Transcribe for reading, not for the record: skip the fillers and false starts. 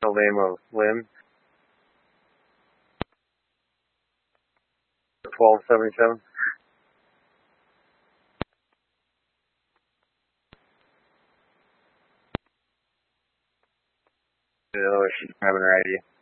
middle name of Lynn. 1277. She's grabbing her ID.